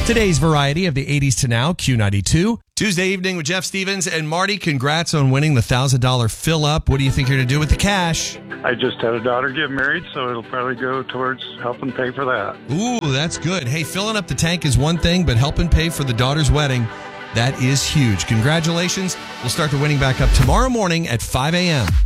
Today's variety of the 80s to now, Q92. Tuesday evening with Jeff Stevens and Marty. Congrats on winning the $1,000 fill up. What do you think you're going to do with the cash? I just had a daughter get married, so it'll probably go towards helping pay for that. Ooh, that's good. Hey, filling up the tank is one thing, but helping pay for the daughter's wedding, that is huge. Congratulations. We'll start the winning back up tomorrow morning at 5 a.m.